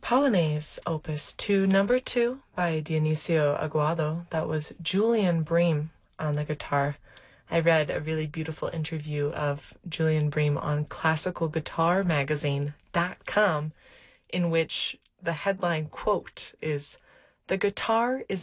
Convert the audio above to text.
Polonaise, Opus 2, number 2 by Dionisio Aguado. That was Julian Bream on the guitar. I read a really beautiful interview of Julian Bream on classicalguitarmagazine.com in which the headline quote is, "The guitar is